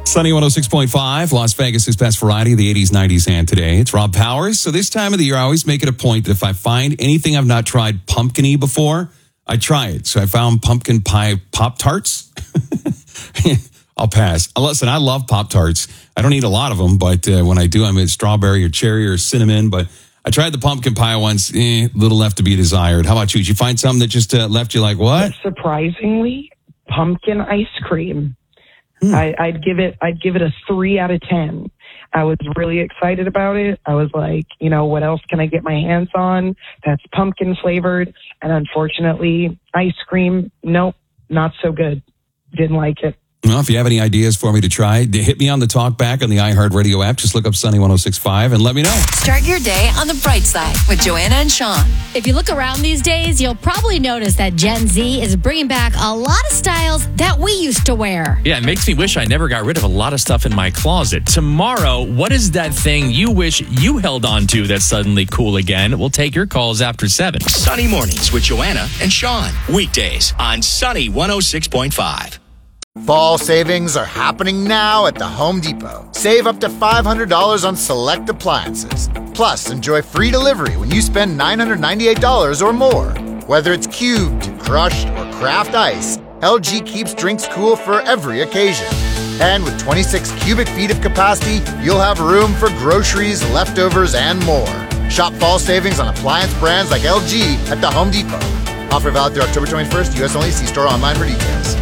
Sunny 106.5, Las Vegas' best variety of the 80s, 90s, and today. It's Rob Powers. So this time of the year, I always make it a point that if I find anything I've not tried pumpkin-y before, I try it. So I found pumpkin pie Pop-Tarts. I'll pass. Listen, I love Pop-Tarts. I don't eat a lot of them, but when I do, I'm at strawberry or cherry or cinnamon. But I tried the pumpkin pie once. Little left to be desired. How about you? Did you find something that just left you like, what? Surprisingly, pumpkin ice cream. I'd give it a 3 out of 10. I was really excited about it. I was like, what else can I get my hands on that's pumpkin flavored? And unfortunately, ice cream, nope, not so good. Didn't like it. Well, if you have any ideas for me to try, hit me on the talk back on the iHeartRadio app. Just look up Sunny 106.5 and let me know. Start your day on the bright side with Joanna and Sean. If you look around these days, you'll probably notice that Gen Z is bringing back a lot of styles that we used to wear. Yeah, it makes me wish I never got rid of a lot of stuff in my closet. Tomorrow, what is that thing you wish you held on to that's suddenly cool again? We'll take your calls after 7. Sunny Mornings with Joanna and Sean. Weekdays on Sunny 106.5. Fall savings are happening now at the Home Depot. Save up to $500 on select appliances. Plus, enjoy free delivery when you spend $998 or more. Whether it's cubed, crushed, or craft ice, LG keeps drinks cool for every occasion. And with 26 cubic feet of capacity, you'll have room for groceries, leftovers, and more. Shop fall savings on appliance brands like LG at the Home Depot. Offer valid through October 21st, U.S. only. See store online for details.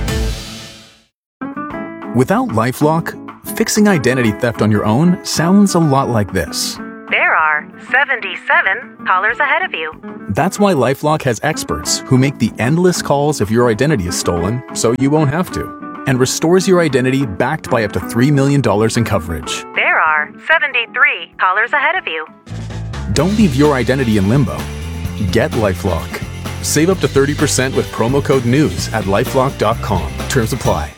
Without LifeLock, fixing identity theft on your own sounds a lot like this. There are 77 callers ahead of you. That's why LifeLock has experts who make the endless calls if your identity is stolen, so you won't have to, and restores your identity backed by up to $3 million in coverage. There are 73 callers ahead of you. Don't leave your identity in limbo. Get LifeLock. Save up to 30% with promo code NEWS at LifeLock.com. Terms apply.